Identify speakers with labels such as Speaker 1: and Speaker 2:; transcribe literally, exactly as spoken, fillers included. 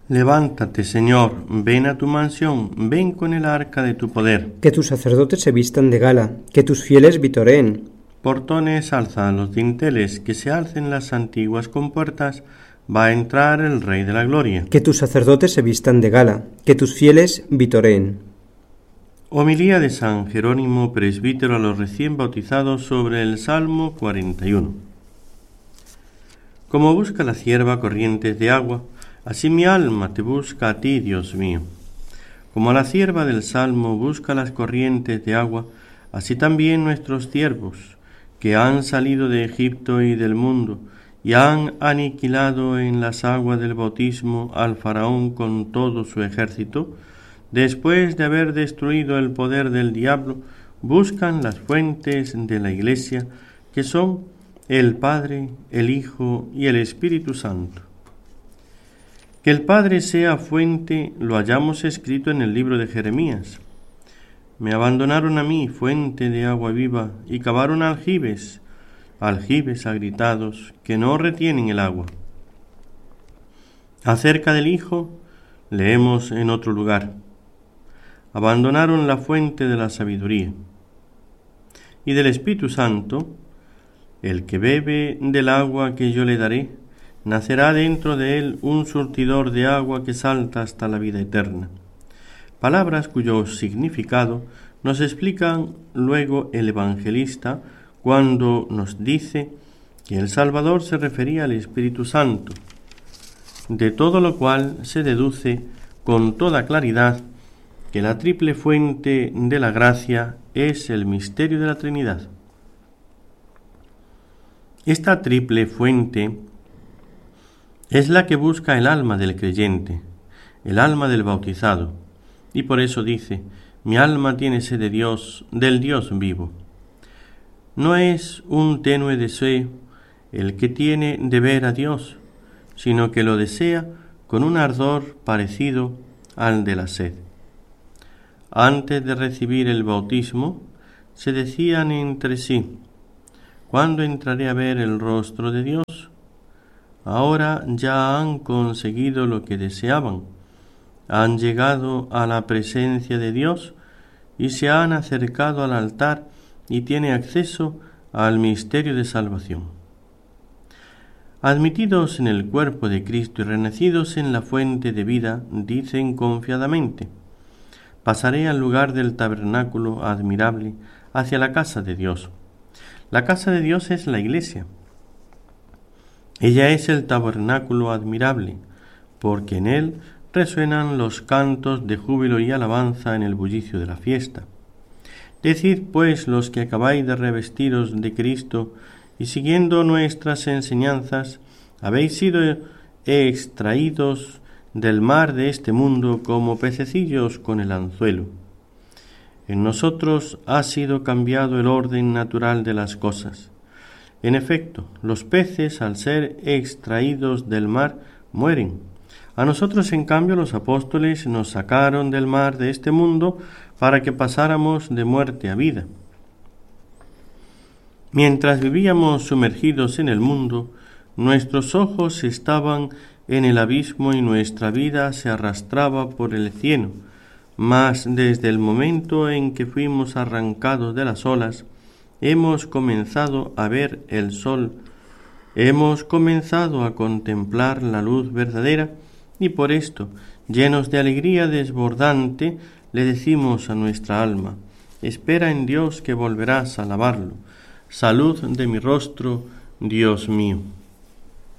Speaker 1: Levántate, Señor, ven a tu mansión, ven con el arca de tu poder.
Speaker 2: Que tus sacerdotes se vistan de gala, que tus fieles vitoreen.
Speaker 1: Portones, alza los dinteles, que se alcen las antiguas compuertas, va a entrar el Rey de la Gloria.
Speaker 2: Que tus sacerdotes se vistan de gala, que tus fieles vitoreen.
Speaker 1: Homilía de San Jerónimo, presbítero a los recién bautizados, sobre el Salmo cuarenta y uno. Como busca la cierva corrientes de agua, así mi alma te busca a ti, Dios mío. Como la cierva del Salmo busca las corrientes de agua, así también nuestros siervos, que han salido de Egipto y del mundo, y han aniquilado en las aguas del bautismo al faraón con todo su ejército, después de haber destruido el poder del diablo, buscan las fuentes de la Iglesia, que son el Padre, el Hijo y el Espíritu Santo. Que el Padre sea fuente lo hallamos escrito en el libro de Jeremías. Me abandonaron a mí, fuente de agua viva, y cavaron aljibes, aljibes agrietados, que no retienen el agua. Acerca del Hijo, leemos en otro lugar. Abandonaron la fuente de la sabiduría. Y del Espíritu Santo, el que bebe del agua que yo le daré, nacerá dentro de él un surtidor de agua que salta hasta la vida eterna. Palabras cuyo significado nos explican luego el evangelista cuando nos dice que el Salvador se refería al Espíritu Santo, de todo lo cual se deduce con toda claridad que la triple fuente de la gracia es el misterio de la Trinidad. Esta triple fuente es la que busca el alma del creyente, el alma del bautizado, y por eso dice, mi alma tiene sed de Dios, del Dios vivo. No es un tenue deseo el que tiene de ver a Dios, sino que lo desea con un ardor parecido al de la sed. Antes de recibir el bautismo, se decían entre sí, ¿cuándo entraré a ver el rostro de Dios? Ahora ya han conseguido lo que deseaban, han llegado a la presencia de Dios y se han acercado al altar y tienen acceso al misterio de salvación. Admitidos en el cuerpo de Cristo y renacidos en la fuente de vida, dicen confiadamente, pasaré al lugar del tabernáculo admirable hacia la casa de Dios. La casa de Dios es la Iglesia. Ella es el tabernáculo admirable, porque en él resuenan los cantos de júbilo y alabanza en el bullicio de la fiesta. Decid, pues, los que acabáis de revestiros de Cristo, y siguiendo nuestras enseñanzas, habéis sido extraídos del mar de este mundo como pececillos con el anzuelo. En nosotros ha sido cambiado el orden natural de las cosas. En efecto, los peces, al ser extraídos del mar, mueren. A nosotros, en cambio, los apóstoles nos sacaron del mar de este mundo para que pasáramos de muerte a vida. Mientras vivíamos sumergidos en el mundo, nuestros ojos estaban en el abismo y nuestra vida se arrastraba por el cieno, mas desde el momento en que fuimos arrancados de las olas, hemos comenzado a ver el sol, hemos comenzado a contemplar la luz verdadera y por esto, llenos de alegría desbordante, le decimos a nuestra alma, espera en Dios que volverás a alabarlo. Salud de mi rostro, Dios mío.